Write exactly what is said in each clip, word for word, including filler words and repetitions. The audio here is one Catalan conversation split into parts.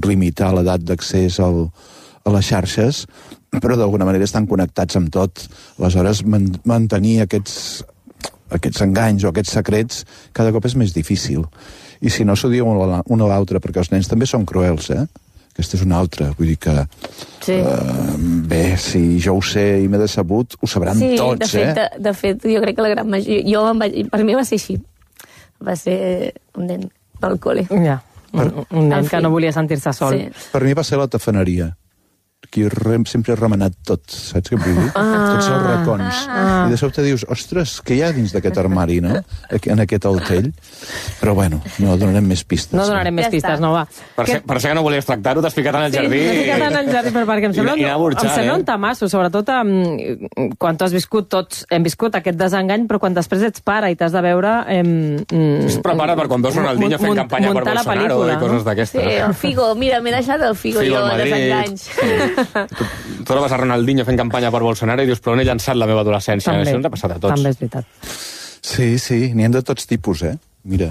limitar l'edat d'accés al, a les xarxes, però d'alguna manera estan connectats amb tot. Aleshores, man mantenir aquests, aquests enganys o aquests secrets cada cop és més difícil. I si no s'ho diu una a l'altra, perquè els nens també són cruels, eh? Aquesta és una altra, vull dir que... Sí. Uh, bé, si jo ho sé i m'he decebut, ho sabran sí, tots, de fet, eh? De, de fet, jo crec que la gran majoria... Jo em vaig, per mi va ser així. Va ser un nen pel col·le. Ja, un, un nen que no volia sentir-se sol. Sí. Per mi va ser la tafaneria. Aquí rem, sempre he remenat tot, saps què vull dir? Ah, tots els racons. Ah. I de sobte dius, ostres, què hi ha dins d'aquest armari, no? En aquest altell. Però bueno, no donarem més pistes. No donarem més ja pistes, no va. Per, que... ser, per ser que no volies tractar-ho, t'has ficat en el sí, jardí. Sí, m'he ficat en el jardí, però perquè em sembla, I, i burxar, em sembla eh? un tamasso, sobretot um, quan tu has viscut, tots hem viscut aquest desengany, però quan després ets pare i t'has de veure... Um, es prepara per quan veus Ronaldinho fent campanya per Bolsonaro i coses d'aquestes. Sí, el Figo, mira, m'he deixat el Figo, Figo jo, desenganys. Tu, tu la vas a Ronaldinho fent campanya per Bolsonaro i dius, però on he llançat la meva adolescència? També, això ens ha passat a tots. També és veritat. Sí, sí, n'hi ha de tots tipus, eh? Mira,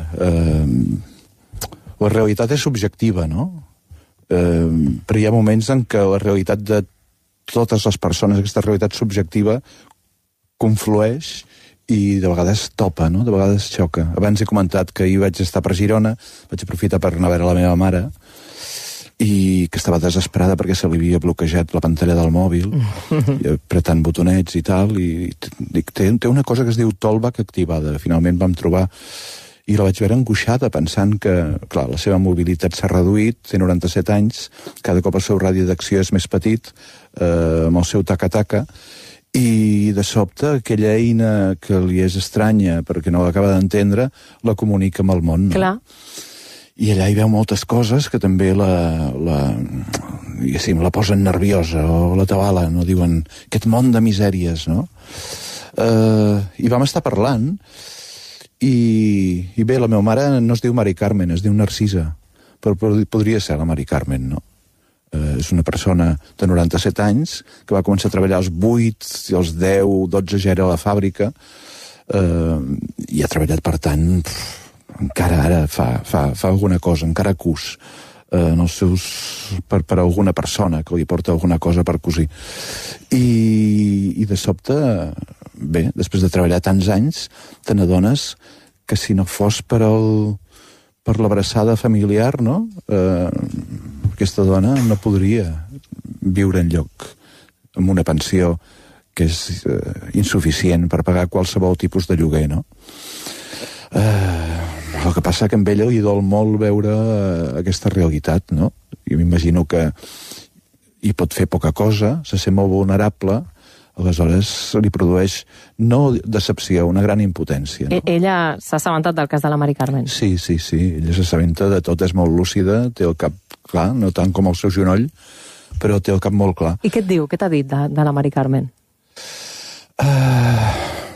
eh, la realitat és subjectiva, no? Eh, però hi ha moments en què la realitat de totes les persones, aquesta realitat subjectiva, conflueix i de vegades topa, no? De vegades xoca. Abans he comentat que ahir vaig estar per Girona, vaig aprofitar per anar a veure la meva mare, i que estava desesperada perquè se li havia bloquejat la pantalla del mòbil, i apretant botonets i tal, i dic, té, té una cosa que es diu tollback activada. Finalment vam trobar, i la vaig veure angoixada, pensant que, clar, la seva mobilitat s'ha reduït, té noranta-set anys, cada cop el seu radi d'acció és més petit, eh, amb el seu taca-taca, i de sobte aquella eina que li és estranya perquè no l'acaba d'entendre, la comunica amb el món. No? Clar. I allà hi veu moltes coses que també la, la, diguéssim, la posen nerviosa o la tabala, no? Diuen, aquest món de misèries, no? Uh, I vam estar parlant i, i bé, la meva mare no es diu Mari Carmen, es diu Narcisa, però podria ser la Mari Carmen, no? Uh, és una persona de noranta-set anys que va començar a treballar als vuit, als deu, dotze ja era a la fàbrica, uh, i ha treballat, per tant... encara ara fa, fa, fa alguna cosa, encara cus eh, en els seus, per, per alguna persona que li porta alguna cosa per cosir. I, i de sobte, bé, després de treballar tants anys, te n'adones que si no fos per, el, per l'abraçada familiar, no? Eh, aquesta dona no podria viure en lloc amb una pensió que és eh, insuficient per pagar qualsevol tipus de lloguer, no? Eh, el que passa que amb ella li dol molt veure uh, aquesta realitat, no? Jo m'imagino que hi pot fer poca cosa, se sent molt vulnerable, aleshores li produeix no decepció, una gran impotència. No? E ella s'ha assabentat del cas de la Mari Carmen? Sí, sí, sí, ella s'assabenta de tot, és molt lúcida, té el cap clar, no tant com el seu genoll, però té el cap molt clar. I què et diu, què t'ha dit de, de la Mari Carmen? Uh...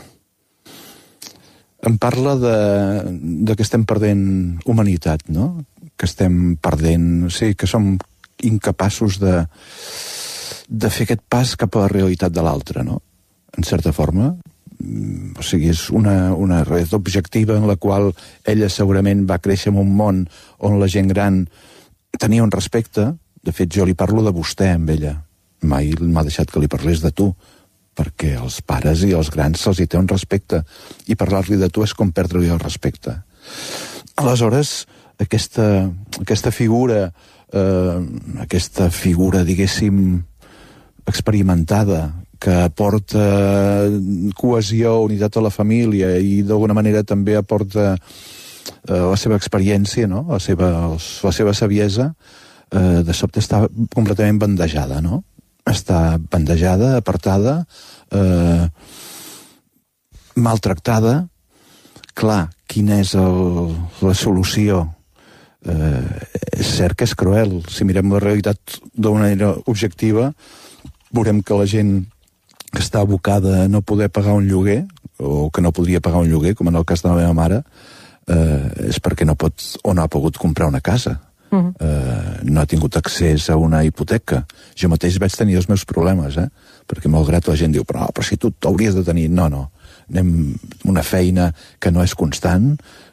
Em parla de, de que estem perdent humanitat, no? Que estem perdent... Sí, que som incapaços de, de fer aquest pas cap a la realitat de l'altre, no? En certa forma. O sigui, és una, una realitat objectiva en la qual ella segurament va créixer en un món on la gent gran tenia un respecte. De fet, jo li parlo de vostè amb ella. Mai m'ha deixat que li parlés de tu, perquè els pares i els grans se'ls hi té un respecte, i parlar-li de tu és com perdre-li el respecte. Aleshores, aquesta, aquesta figura, eh, aquesta figura, diguéssim, experimentada, que aporta cohesió, unitat a la família, i d'alguna manera també aporta eh, la seva experiència, no? la, seva, la seva saviesa, eh, de sobte està completament bandejada, no? Està bandejada, apartada, eh, maltractada. Clar, quina és el, la solució? Eh, és cert que és cruel. Si mirem la realitat d'una manera objectiva, veurem que la gent que està abocada a no poder pagar un lloguer, o que no podria pagar un lloguer, com en el cas de la meva mare, eh, és perquè no pot o no ha pogut comprar una casa. Uh-huh. uh, no ha tingut accés a una hipoteca. Jo mateix vaig tenir els meus problemes, eh? Perquè malgrat la gent diu, però, però si tu t'hauries de tenir... No, no, anem una feina que no és constant,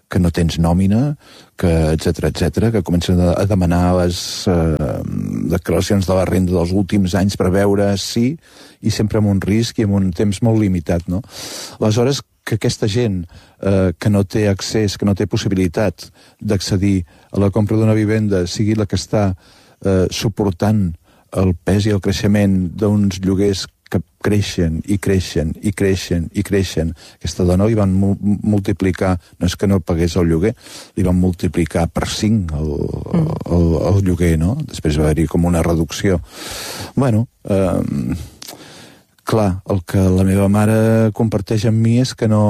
que no tens nòmina, que etcètera, etcètera, que comencen a, a demanar les eh, declaracions de la renda dels últims anys per veure si, i sempre amb un risc i amb un temps molt limitat, no? Aleshores, que aquesta gent eh, que no té accés, que no té possibilitat d'accedir a la compra d'una vivenda sigui la que està eh, suportant el pes i el creixement d'uns lloguers que creixen i creixen i creixen i creixen. Aquesta dona li van mu multiplicar, no és que no pagués el lloguer, li van multiplicar per cinc el, el, el, el lloguer, no? Després va haver-hi com una reducció. Bueno, eh, clar, el que la meva mare comparteix amb mi és que no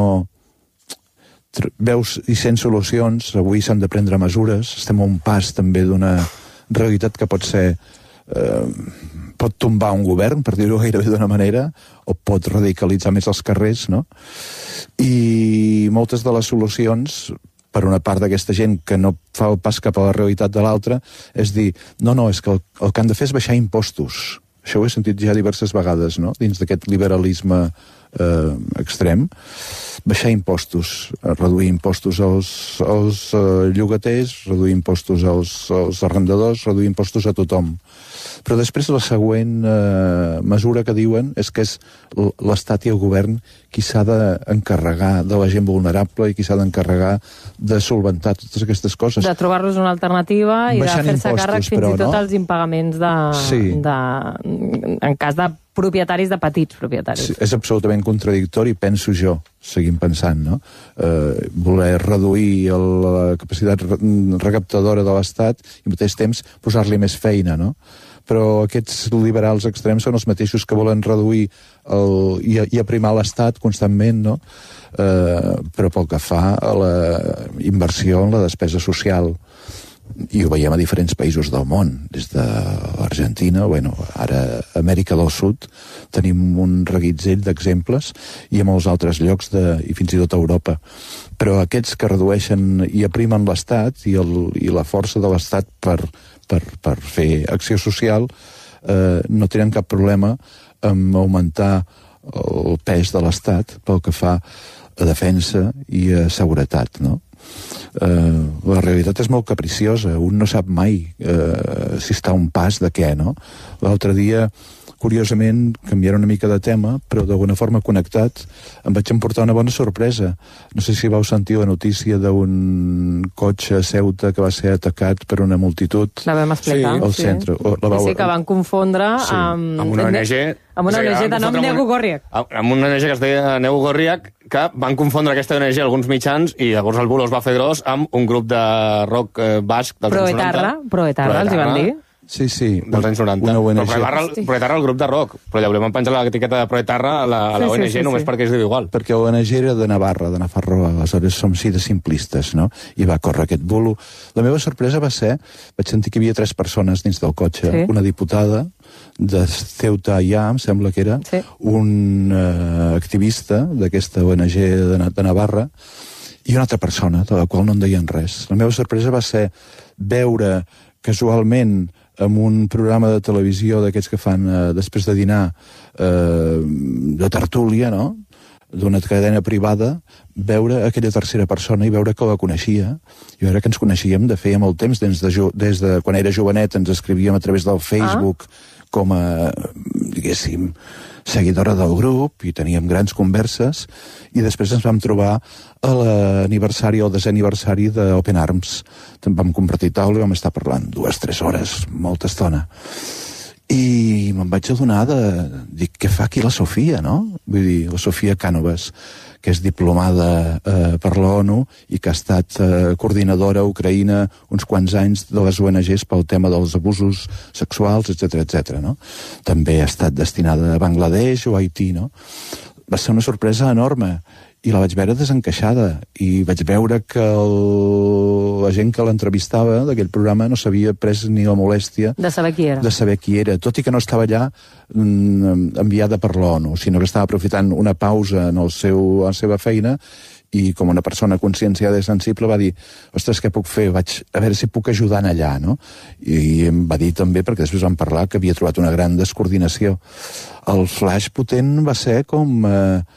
veus i sents solucions. Avui s'han de prendre mesures, estem a un pas també d'una realitat que pot ser eh, pot tombar un govern, per dir-ho gairebé d'una manera, o pot radicalitzar més els carrers, no? I moltes de les solucions, per una part d'aquesta gent que no fa el pas cap a la realitat de l'altra, és dir, no, no, és que el, el que han de fer és baixar impostos. Això ho he sentit ja diverses vegades, no?, dins d'aquest liberalisme eh, extrem. Baixar impostos, reduir impostos als, als eh, llogaters, reduir impostos als, als arrendadors, reduir impostos a tothom. Però després la següent eh, mesura que diuen és que és l'Estat i el govern qui s'ha d'encarregar de la gent vulnerable i qui s'ha d'encarregar de solventar totes aquestes coses. De trobar-los una alternativa i baixant de fer-se càrrec fins però, i tot no? als impagaments de, sí. de, en cas de propietaris, de petits propietaris. Sí, és absolutament contradictori, penso jo, seguim pensant, no? Eh, voler reduir el, la capacitat recaptadora de l'Estat i al mateix temps posar-li més feina, no? Però aquests liberals extrems són els mateixos que volen reduir el, i, i aprimar l'Estat constantment, no? Eh, però pel que fa a la inversió en la despesa social. I ho veiem a diferents països del món, des de l'Argentina, bueno, ara a Amèrica del Sud, tenim un reguitzell d'exemples, i a molts altres llocs, de, i fins i tot a Europa. Però aquests que redueixen i aprimen l'Estat i, el, i la força de l'Estat per, per, per fer acció social, eh, no tenen cap problema en augmentar el pes de l'Estat pel que fa a defensa i a seguretat, no? Uh, la realitat és molt capriciosa, un no sap mai uh, si està a un pas de què, no? L'altre dia, curiosament, canviaré una mica de tema, però d'alguna forma connectat, em vaig emportar una bona sorpresa. No sé si vau sentir la notícia d'un cotxe a Ceuta que va ser atacat per una multitud. La vam explicar. Sí, al sí. centre. O, la vau... Sí, que van confondre sí. amb... Amb una O N G... Amb una O N G de nom Negu Gorriak. Amb una O N G que es deia Negu Gorriak, que van confondre aquesta O N G alguns mitjans i llavors el bulo es va fer gros amb un grup de rock eh, basc dels anys noranta. Proetarra, Proetarra, els hi van dir. Sí, sí. Dels anys noranta. Una O N G. Però Proetarra, sí. Proetarra el grup de rock, però llaurer van penjar l'etiqueta de Proetarra a la, a la sí, O N G sí, sí, només sí. perquè es diu igual. Perquè l'O N G era de Navarra, de Nafarroa, aleshores som sí de simplistes, no? I va córrer aquest bulo. La meva sorpresa va ser, vaig sentir que hi havia tres persones dins del cotxe, sí. una diputada de Ceuta ja, em sembla que era, sí. un uh, activista d'aquesta O N G de, de Navarra, i una altra persona, de la qual no en deien res. La meva sorpresa va ser veure casualment en un programa de televisió d'aquests que fan eh, després de dinar eh, de tertúlia, no?, d'una cadena privada, veure aquella tercera persona i veure que la coneixia, i veure que ens coneixíem de feia molt temps, des de, des de quan era jovenet ens escrivíem a través del Facebook ah. com a, diguéssim, seguidora del grup, i teníem grans converses, i després ens vam trobar a l'aniversari, al desè aniversari d'Open Arms. Vam compartir taula i vam estar parlant dues, tres hores, molta estona. I me'n vaig adonar de... Dic, què fa aquí la Sofia, no? Vull dir, la Sofia Cànovas, que és diplomada eh, per l'ONU i que ha estat eh, coordinadora a Ucraïna uns quants anys de les O N Ges pel tema dels abusos sexuals, etcètera, etcètera, no? També ha estat destinada a Bangladesh o a Haití, no? Va ser una sorpresa enorme i la vaig veure desencaixada i vaig veure que el... la gent que l'entrevistava d'aquell programa no s'havia pres ni la molèstia de saber qui era, de saber qui era, tot i que no estava allà mm, enviada per l'ONU, sinó que estava aprofitant una pausa en el seu, la seva feina, i com una persona conscienciada i sensible va dir, ostres, què puc fer? Vaig a veure si puc ajudar en allà, no? I em va dir també, perquè després vam parlar, que havia trobat una gran descoordinació. El flash potent va ser com... Eh,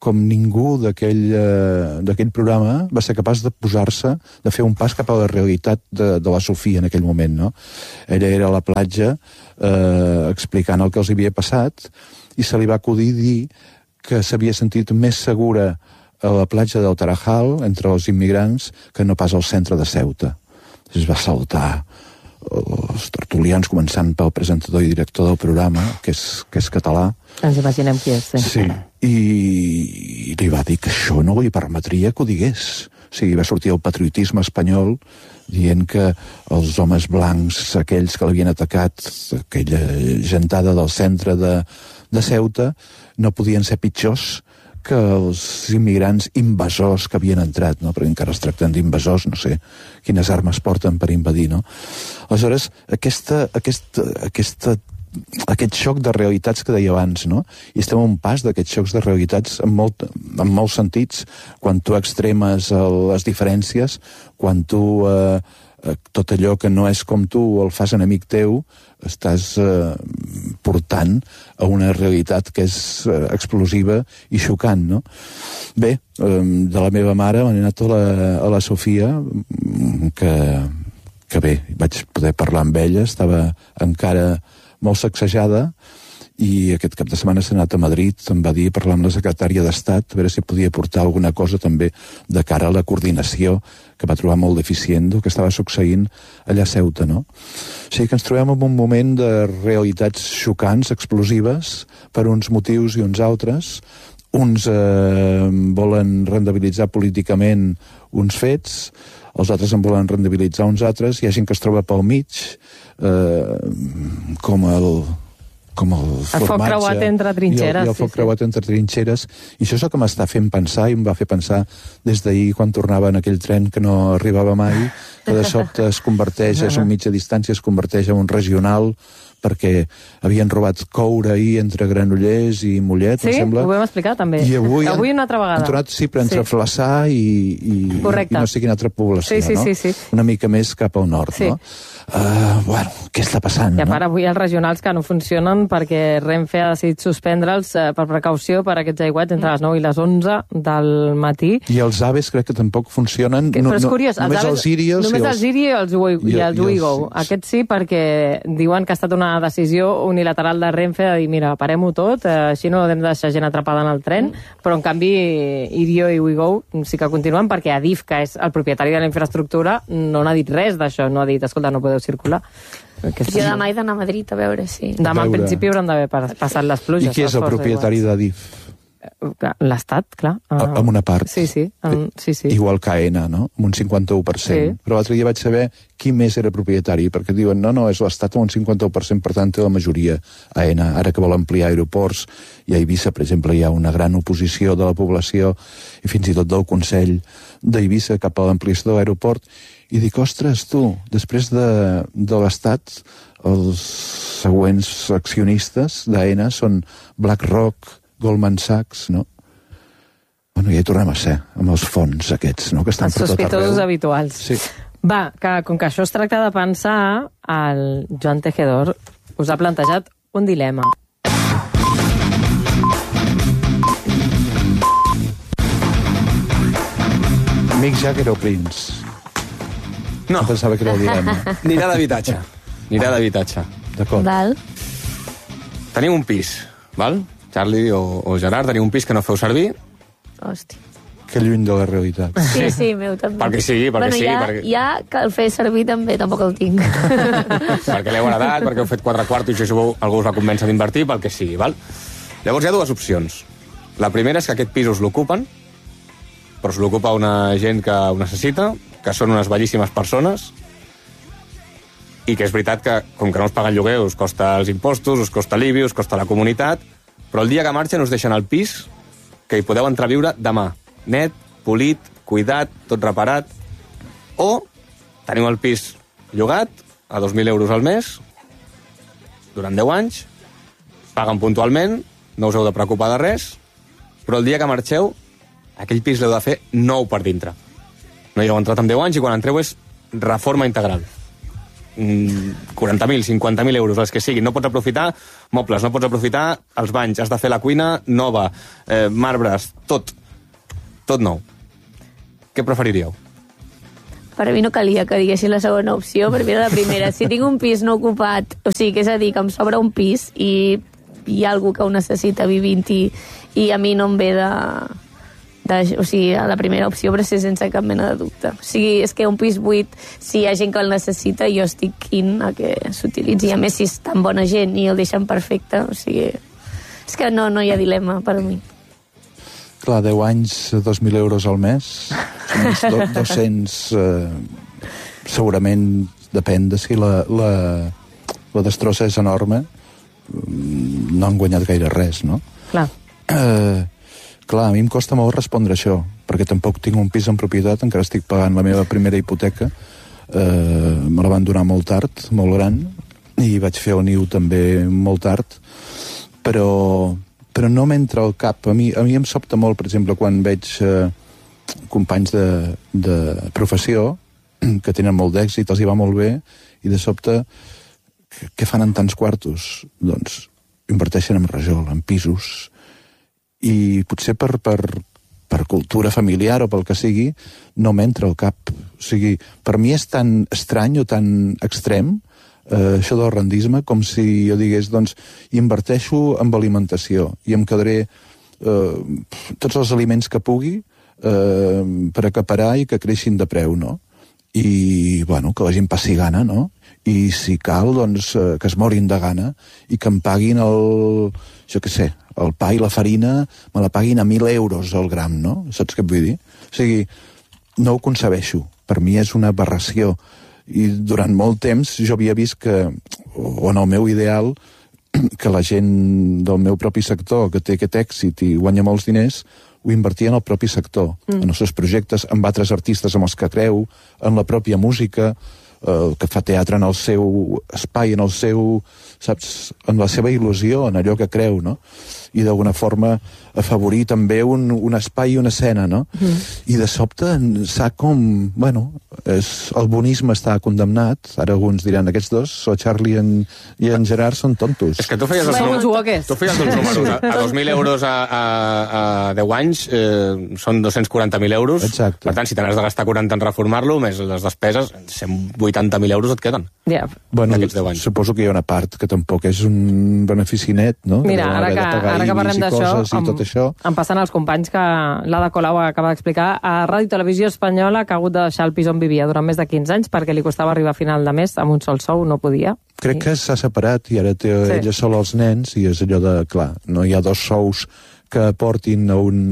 com ningú d'aquell eh, d'aquell programa va ser capaç de posar-se, de fer un pas cap a la realitat de, de la Sofia en aquell moment, no? Ella era a la platja eh, explicant el que els havia passat i se li va acudir dir que s'havia sentit més segura a la platja del Tarajal, entre els immigrants, que no pas al centre de Ceuta. Es va saltar els tertulians, començant pel presentador i director del programa, que és, que és català. Ens imaginem qui és, sí. Sí, i, i li va dir que això no li permetria que ho digués. O sigui, va sortir el patriotisme espanyol dient que els homes blancs, aquells que l'havien atacat, aquella gentada del centre de, de Ceuta, no podien ser pitjors que els immigrants invasors que havien entrat, no? Perquè encara es tracten d'invasors, no sé quines armes porten per invadir, no? Aleshores, aquesta, aquesta, aquesta, aquest xoc de realitats que deia abans, no? I estem a un pas d'aquests xocs de realitats en, molt, en molts sentits, quan tu extremes les diferències, quan tu eh, tot allò que no és com tu el fas enemic teu, estàs eh, portant a una realitat que és eh, explosiva i xocant, no? Bé, eh, de la meva mare m'he anat a la, a la Sofia, que, que bé, vaig poder parlar amb ella, estava encara molt sacsejada, i aquest cap de setmana s'ha anat a Madrid, em va dir, parlar amb la secretària d'Estat, a veure si podia portar alguna cosa també de cara a la coordinació, que va trobar molt deficient del que estava succeint allà a Ceuta, no? O sigui que ens trobem en un moment de realitats xocants, explosives, per uns motius i uns altres. Uns eh, volen rendibilitzar políticament uns fets, els altres en volen rendibilitzar uns altres, hi ha gent que es troba pel mig, eh, com el... com el, el foc creuat entre trinxeres. I el, i el foc sí, creuat sí. entre trinxeres. I això és el que m'està fent pensar, i em va fer pensar des d'ahir quan tornava en aquell tren que no arribava mai, que de sobte es converteix, és un mitja distància, es converteix en un regional, perquè havien robat coure ahir entre Granollers i Mollet, sí, em sembla. Sí, ho vam explicar també. I avui, avui una altra vegada. Han tornat sempre entre sí. Flaçà i, i, i no sé quina altra població, sí, sí, no? Sí, sí. Una mica més cap al nord, sí. no? Uh, bueno, què està passant, I a no? part, avui els regionals que no funcionen perquè Renfe ha decidit suspendre'ls eh, per precaució per aquests aiguats entre les nou i les onze del matí. I els aves crec que tampoc funcionen. Que, però és curiós, no, només els, els Irios només i els... els Iri i els, i els Uigo. Aquests sí, perquè diuen que ha estat una decisió unilateral de Renfe de dir, mira, parem-ho tot, eh, així no hem de deixar gent atrapada en el tren, mm. però en canvi Irio i Uigo sí que continuen perquè Adif, que és el propietari de la infraestructura, no n'ha dit res d'això, no ha dit, escolta, no podeu circular. Que jo demà he d'anar a Madrid a veure si... Sí. Demà, en principi, hauran d'haver passat les pluges. I qui és el propietari d'Adif? L'Estat, clar. Uh, amb una part. Sí, sí. Um, sí, sí. Igual que Aena, no? Amb un cinquanta-u per cent. Sí. Però l'altre dia vaig saber qui més era propietari, perquè diuen, no, no, és l'Estat amb un cinquanta-u per cent, per tant té la majoria Aena. Ara que vol ampliar aeroports, i a Eivissa, per exemple, hi ha una gran oposició de la població, i fins i tot del Consell d'Eivissa cap a l'ampliació de l'aeroport, i dic, ostres, tu, després de, de l'Estat, els següents accionistes d'Aena són BlackRock, Goldman Sachs, no? Bueno, ja hi tornem a ser, amb els fons aquests, no?, que estan per tot arreu. Els sospitosos habituals. Sí. Va, que com que això es tracta de pensar, el Joan Tejedor us ha plantejat un dilema. Mick Jagger o Prince? No. Em pensava que era el dilema. Anirà d'habitatge. Anirà d'habitatge. D'acord. Val. Tenim un pis, val? Charlie o, o Gerard, tenim un pis que no feu servir. Hòstia. Que lluny de la realitat. Sí, sí, meu també. Perquè sí, perquè bueno, sí. Ja, perquè... ja que el fer servir també tampoc el tinc. perquè l'heu heredat, perquè heu fet quatre quartos i això algú us va convèncer d'invertir, pel que sigui, val? Llavors hi ha dues opcions. La primera és que aquest pis us l'ocupen, però us l'ocupa una gent que ho necessita, que són unes bellíssimes persones, i que és veritat que, com que no us paguen lloguer, us costa els impostos, us costa l'I B I, us costa la comunitat, però el dia que marxen us deixen el pis que hi podeu entrar a viure demà. Net, polit, cuidat, tot reparat. O teniu el pis llogat a dos mil euros al mes durant deu anys, paguen puntualment, no us heu de preocupar de res, però el dia que marxeu, aquell pis l'heu de fer nou per dintre. No hi heu entrat en deu anys i quan entreu és reforma integral. quaranta mil, cinquanta mil euros, els que siguin. No pots aprofitar mobles, no pots aprofitar els banys, has de fer la cuina nova, eh, marbres, tot. Tot nou. Què preferiríeu? Per a mi no calia que diguessin la segona opció, per mi era la primera. Si tinc un pis no ocupat, o sigui, que és a dir, que em sobra un pis i hi ha algú que ho necessita vivint-hi i a mi no em ve de... de o sigui, la primera opció però ser sense cap mena de dubte. O sigui, és que un pis buit, si hi ha gent que el necessita, jo estic quin a que s'utilitzi. A més, si és tan bona gent i el deixen perfecte, o sigui... És que no, no hi ha dilema per a mi. Clar, deu anys, dos mil euros al mes, són uns dos-cents... Eh, segurament depèn de si la, la, la destrossa és enorme, no han guanyat gaire res, no? Clar. Eh, clar, a mi em costa molt respondre això, perquè tampoc tinc un pis en propietat, encara estic pagant la meva primera hipoteca, eh, me la van donar molt tard, molt gran, i vaig fer el niu també molt tard, però, però no m'entra al cap. A mi, a mi em sobta molt, per exemple, quan veig eh, companys de, de professió que tenen molt d'èxit, els hi va molt bé, i de sobte què fan en tants quartos? Doncs inverteixen en rajol, en pisos, i potser per, per, per cultura familiar o pel que sigui, no m'entra al cap. O sigui, per mi és tan estrany o tan extrem, eh, això del rendisme, com si jo digués, doncs, inverteixo en alimentació i em quedaré eh, tots els aliments que pugui eh, per acaparar i que creixin de preu, no? I, bueno, que la gent passi gana, no? I si cal, doncs, eh, que es morin de gana i que em paguin el, jo què sé, el pa i la farina me la paguin a mil euros al gram, no? Saps què et vull dir? O sigui, no ho concebeixo. Per mi és una aberració. I durant molt temps jo havia vist que, o en el meu ideal, que la gent del meu propi sector, que té aquest èxit i guanya molts diners, ho invertia en el propi sector, mm. en els seus projectes, amb altres artistes amb els que creu, en la pròpia música, eh, que fa teatre en el seu espai, en el seu, saps, en la seva il·lusió, en allò que creu, no? I d'alguna forma afavorir també un, un espai i una escena, no? Mm. I de sobte s'ha com... Bueno, és, el bonisme està condemnat, ara alguns diran, aquests dos, o Charlie i en, i en Gerard, són tontos. És que tu feies els Bueno, números, tu feies els números. A, a dos mil euros a, a, a deu anys eh, són dos-cents quaranta mil euros. Exacte. Per tant, si te n'has de gastar quaranta en reformar-lo, més les despeses, cent vuitanta mil euros et queden. Ja. Bueno, d'aquests deu anys. suposo que hi ha una part que tampoc és un benefici net, no? Mira, ara que, ara que parlem d'això, em, això, em passen els companys que l'Ada Colau acaba d'explicar, a Ràdio Televisió Espanyola que ha hagut de deixar el pis on vivia durant més de quinze anys perquè li costava arribar a final de mes amb un sol sou, no podia. Crec I... que s'ha separat i ara té sí. ella sola els nens i és allò de, clar, no hi ha dos sous que portin a un,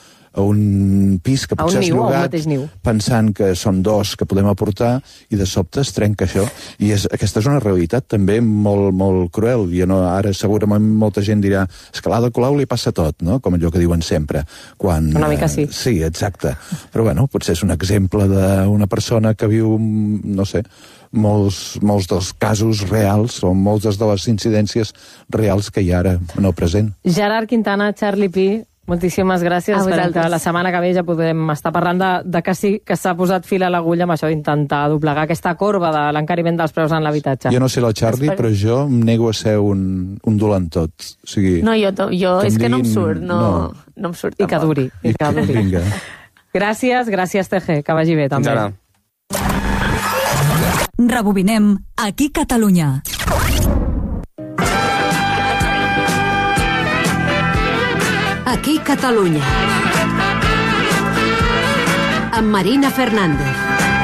a un pis que potser has llogat pensant que són dos que podem aportar i de sobte es trenca això. I és, aquesta és una realitat també molt, molt cruel. I no, ara segurament molta gent dirà és que a l'Ada Colau li passa tot, no? Com allò que diuen sempre. Quan, una mica sí. Eh, sí, exacte. Però bueno, potser és un exemple d'una persona que viu, no sé, molts, molts dels casos reals o moltes de les incidències reals que hi ha ara en el present. Gerard Quintana, Charlie Pi, moltíssimes gràcies. Esperem que la setmana que ve ja podem estar parlant de, de que sí que s'ha posat fil a l'agulla amb això d'intentar doblegar aquesta corba de l'encariment dels preus en l'habitatge. Jo no sé la Charlie, però jo em nego a ser un, un dolentot. O sigui, no, jo, jo és que no em surt, no, no. no em surt. I que duri. I que duri. Vinga. Gràcies, gràcies, T G, que vagi bé, també. Fins ara. Rebobinem aquí Catalunya. Aquí Catalunya. Amb Marina Fernández.